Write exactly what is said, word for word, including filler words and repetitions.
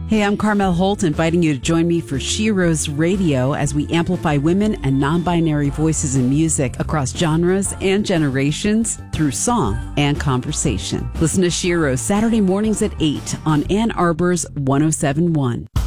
Hey, I'm Carmel Holt, inviting you to join me for Sheroes Radio as we amplify women and non-binary voices in music across genres and generations through song and conversation. Listen to Sheroes Saturday mornings at eight on Ann Arbor's one oh seven point one.